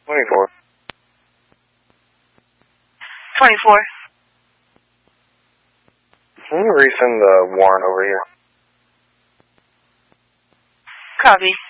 24. 24. Can you resend the warrant over here? Copy.